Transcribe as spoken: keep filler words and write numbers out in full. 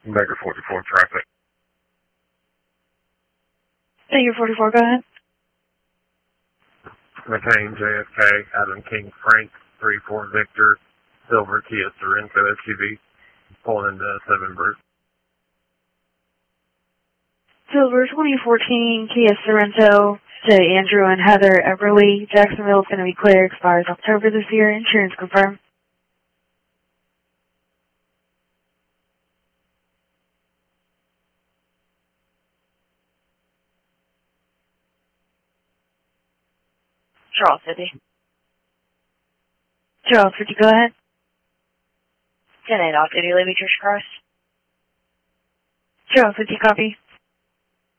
Baker forty-four traffic. Baker forty-four, go ahead. Retain J F K, Adam King Frank, three four Victor, Silver Kia Sorento S U V, pulling into seven Bruce. Silver twenty fourteen Kia Sorento to Andrew and Heather Everly. Jacksonville is going to be clear, expires October this year. Insurance confirmed. Charles City. Charles City, go ahead. ten eight off duty, Levy Church Cross. Charles City, copy.